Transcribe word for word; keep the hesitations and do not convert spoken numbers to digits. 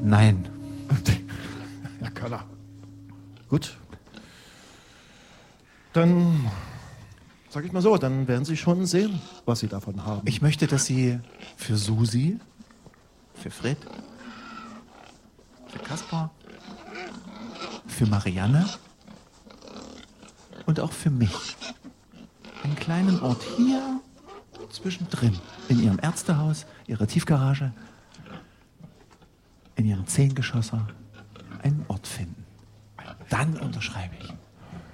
Nein. Herr Köller. Gut. Dann, sag ich mal so, dann werden Sie schon sehen, was Sie davon haben. Ich möchte, dass Sie für Susi, für Fred, für Kaspar, für Marianne und auch für mich einen kleinen Ort hier zwischendrin, in Ihrem Ärztehaus, Ihrer Tiefgarage, in Ihrem Zehngeschosser, einen Ort finden. Dann unterschreibe ich.